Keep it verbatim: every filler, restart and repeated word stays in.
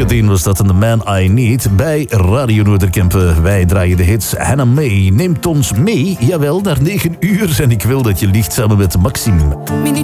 Jodine was dat en The Man I Need bij Radio Noorderkempen. Wij draaien de hits. Hannah May neemt ons mee, jawel, naar negen uur. En ik wil dat je ligt samen met Maxime.